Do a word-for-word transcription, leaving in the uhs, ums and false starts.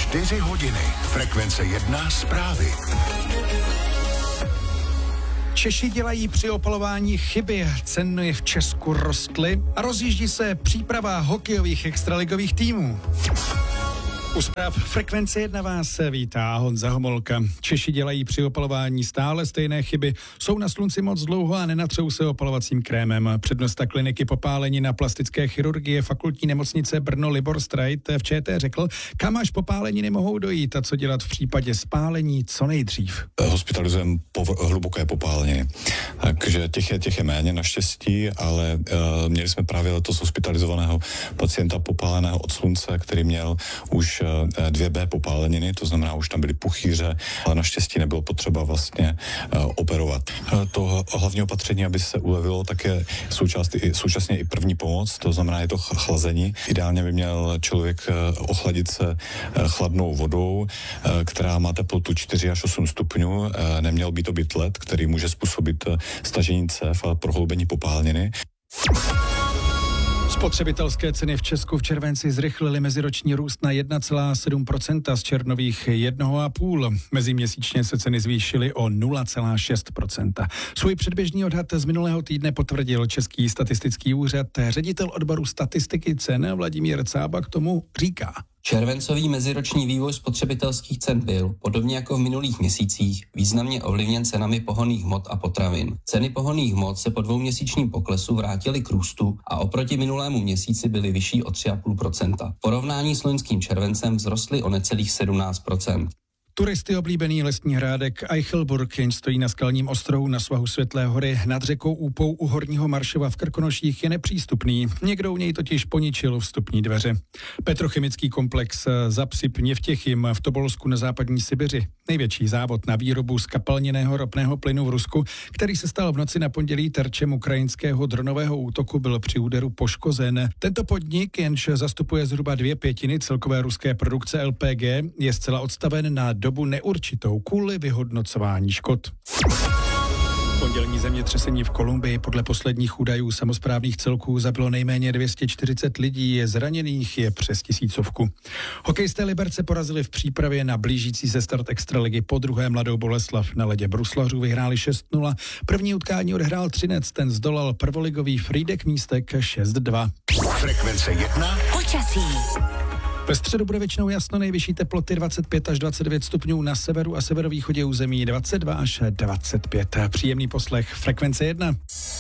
Čtyři hodiny. Frekvence jedna zprávy. Češi dělají při opalování chyby, ceny v Česku rostly a rozjíždí se příprava hokejových extraligových týmů. U zpráv Frekvence jedna vás vítá Honza Homolka. Češi dělají při opalování stále stejné chyby, jsou na slunci moc dlouho a nenatřou se opalovacím krémem. Přednosta kliniky popálení na plastické chirurgie fakultní nemocnice Brno Libor Strajt v ČT řekl, kam až popáleniny mohou dojít a co dělat v případě spálení co nejdřív. Hospitalizujeme po hluboké popáleniny, takže těch je, těch je méně naštěstí, ale uh, měli jsme právě letos hospitalizovaného pacienta popáleného od slunce, který měl už dvě bé popáleniny, to znamená, už tam byly puchýře, ale naštěstí nebylo potřeba vlastně uh, operovat. Uh, to hlavní opatření, aby se ulevilo, tak je součást, i, současně i první pomoc, to znamená, je to chlazení. Ideálně by měl člověk uh, ochladit se uh, chladnou vodou, uh, která má teplotu čtyři až osm stupňů. Uh, neměl by to být led, který může způsobit uh, stažení cév a prohloubení popáleniny. Spotřebitelské ceny v Česku v červenci zrychlily meziroční růst na jedna celá sedm procenta z červnových jedna celá pět procenta. Meziměsíčně se ceny zvýšily o nula celá šest procenta. Svůj předběžný odhad z minulého týdne potvrdil Český statistický úřad. Ředitel odboru statistiky cen Vladimír Cába k tomu říká. Červencový meziroční vývoj spotřebitelských cen byl, podobně jako v minulých měsících, významně ovlivněn cenami pohonných hmot a potravin. Ceny pohonných hmot se po dvouměsíčním poklesu vrátily k růstu a oproti minulému měsíci byly vyšší o tři celá pět procenta. V porovnání s loňským červencem vzrostly o necelých sedmnáct procent. Turisty oblíbený lesní hrádek Eichelburg, jenž stojí na skalním ostrohu na svahu Světlé hory nad řekou Úpou u Horního Maršova v Krkonoších, je nepřístupný. Někdo u něj totiž poničil vstupní dveře. Petrochemický komplex Zapsyp Něvtěchym v Tobolsku na západní Sibiři, největší závod na výrobu skapalněného ropného plynu v Rusku, který se stal v noci na pondělí terčem ukrajinského dronového útoku, byl při úderu poškozen. Tento podnik, jenž zastupuje zhruba dvě pětiny celkové ruské produkce L P G, je zcela odstaven na dobu neurčitou kvůli vyhodnocování škod. Pondělní zemětřesení v Kolumbii podle posledních údajů samosprávných celků zabilo nejméně dvě stě čtyřicet lidí, zraněných je přes tisícovku. Hokejisté Liberce porazili v přípravě na blížící se start extraligy po druhé Mladou Boleslav. Na ledě Bruslařů vyhráli šest nula. První utkání odehrál Třinec, ten zdolal prvoligový Frýdek Místek šest dva. Frekvence jedna. Počasí. Ve středu bude většinou jasno, nejvyšší teploty dvacet pět až dvacet devět stupňů, na severu a severovýchodě území dvacet dva až dvacet pět. Příjemný poslech Frekvence jedna.